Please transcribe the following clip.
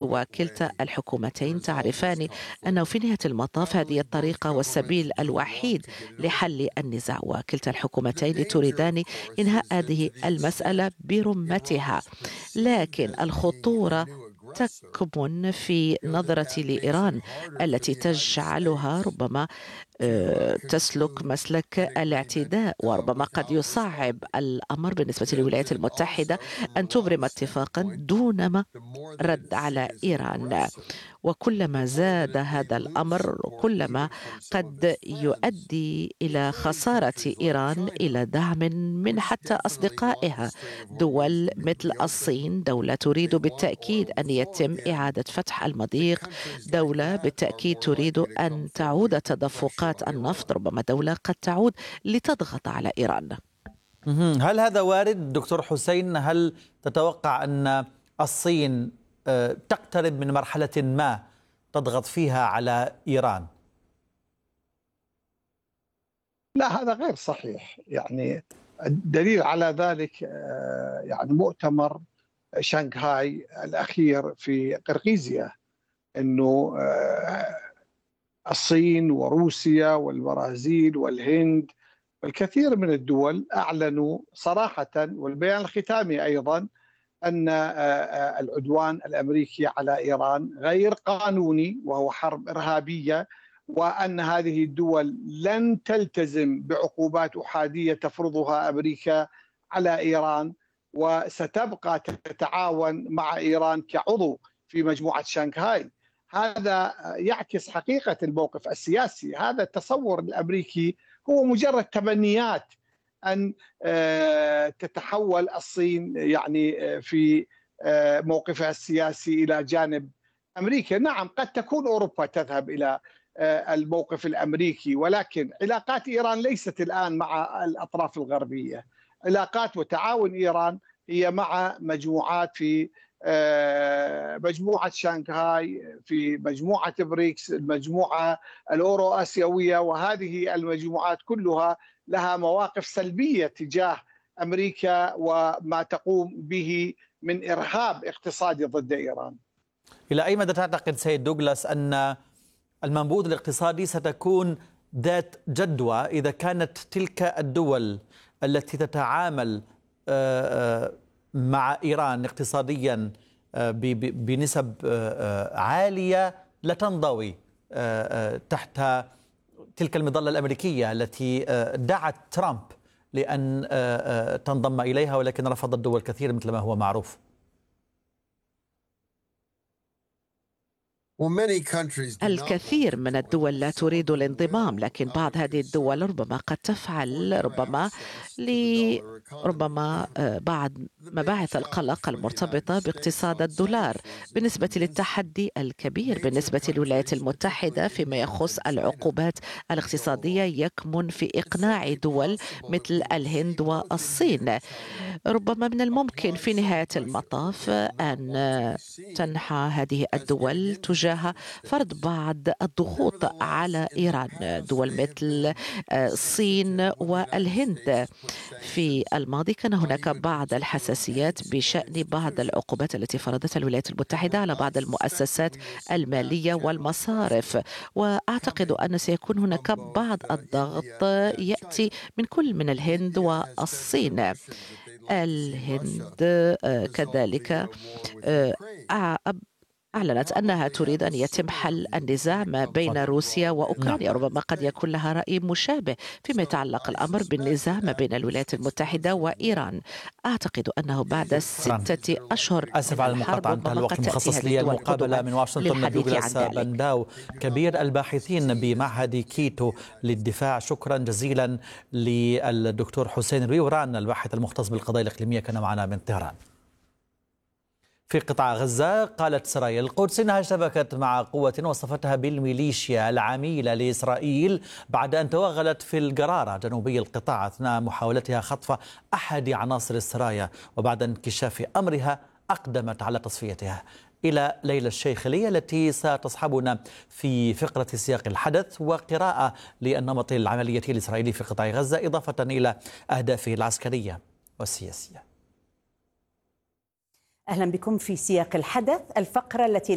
وكلتا الحكومتين تعرفان أنه في نهاية المطاف هذه الطريقة والسبيل الوحيد لحل النزاع، وكلتا الحكومتين تريدان إنهاء هذه المسألة برمتها. لكن الخطورة تكمن في نظرة لإيران التي تجعلها ربما تسلك مسلك الاعتداء، وربما قد يصعب الأمر بالنسبة للولايات المتحدة أن تبرم اتفاقا دون رد على إيران. وكلما زاد هذا الأمر كلما قد يؤدي إلى خسارة إيران إلى دعم من حتى أصدقائها. دول مثل الصين دولة تريد بالتأكيد أن يتم إعادة فتح المضيق، دولة بالتأكيد تريد أن تعود تدفقات النفط، ربما دولة قد تعود لتضغط على إيران. هل هذا وارد دكتور حسين؟ هل تتوقع أن الصين تقترب من مرحلة ما تضغط فيها على إيران؟ لا، هذا غير صحيح. يعني الدليل على ذلك يعني مؤتمر شنغهاي الأخير في قرقيزيا، أنه الصين وروسيا والبرازيل والهند والكثير من الدول أعلنوا صراحة، والبيان الختامي أيضا، أن العدوان الأمريكي على إيران غير قانوني وهو حرب إرهابية، وأن هذه الدول لن تلتزم بعقوبات أحادية تفرضها أمريكا على إيران، وستبقى تتعاون مع إيران كعضو في مجموعة شنغهاي. هذا يعكس حقيقة الموقف السياسي. هذا التصور الأمريكي هو مجرد تمنيات أن تتحول الصين يعني في موقفها السياسي إلى جانب أمريكا. نعم، قد تكون أوروبا تذهب إلى الموقف الأمريكي، ولكن علاقات إيران ليست الآن مع الأطراف الغربية. علاقات وتعاون إيران هي مع مجموعات في مجموعة شنغهاي، في مجموعة بريكس، المجموعة الأورو آسيوية، وهذه المجموعات كلها لها مواقف سلبية تجاه أمريكا وما تقوم به من إرهاب اقتصادي ضد إيران. إلى أي مدى تعتقد سيد دوغلاس أن المنبوذ الاقتصادي ستكون ذات جدوى إذا كانت تلك الدول التي تتعامل مع إيران اقتصاديا بنسب عالية لا تنضوي تحت تلك المظلة الأمريكية التي دعت ترامب لأن تنضم إليها، ولكن رفض الدول كثير مثل ما هو معروف؟ الكثير من الدول لا تريد الانضمام، لكن بعض هذه الدول ربما قد تفعل ربما بعض مباعث القلق المرتبطة باقتصاد الدولار. بالنسبة للتحدي الكبير بالنسبة للولايات المتحدة فيما يخص العقوبات الاقتصادية يكمن في إقناع دول مثل الهند والصين. ربما من الممكن في نهاية المطاف أن تنحى هذه الدول تجاه فرض بعض الضغوط على إيران. دول مثل الصين والهند في الماضي كان هناك بعض الحساسيات بشأن بعض العقوبات التي فرضتها الولايات المتحدة على بعض المؤسسات المالية والمصارف، وأعتقد أن سيكون هناك بعض الضغط يأتي من كل من الهند والصين. الهند كذلك أعلنت أنها تريد أن يتم حل النزاع ما بين روسيا وأوكرانيا. ربما قد يكون لها رأي مشابه فيما يتعلق الأمر بالنزاع ما بين الولايات المتحدة وإيران. أعتقد أنه بعد 6 أشهر أسف على المقاطعة، انتهى الوقت المخصص لي. المقابلة من واشنطن دوغلاس بنداو، كبير الباحثين بمعهد كيتو للدفاع. شكرا جزيلا للدكتور حسين الويوران الباحث المختص بالقضايا الإقليمية، كان معنا من طهران. في قطاع غزة قالت سرايا القدس إنها اشتبكت مع قوة وصفتها بالميليشيا العميلة لإسرائيل بعد أن توغلت في القرارة جنوبي القطاع أثناء محاولتها خطف أحد عناصر السرايا، وبعد انكشاف أمرها أقدمت على تصفيتها. إلى ليلى الشيخلية التي ستصحبنا في فقرة سياق الحدث وقراءة للنمط العملية الإسرائيلي في قطاع غزة، إضافة إلى أهدافه العسكرية والسياسية. أهلا بكم في سياق الحدث، الفقرة التي